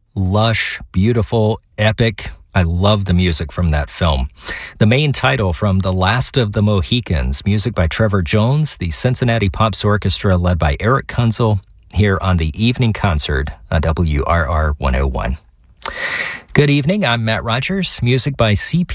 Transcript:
lush, beautiful, epic. I love the music from that film. The main title from The Last of the Mohicans, music by Trevor Jones, the Cincinnati Pops Orchestra led by Eric Kunzel, here on the Evening Concert on WRR 101. Good evening, I'm Matt Rogers, music by C.P.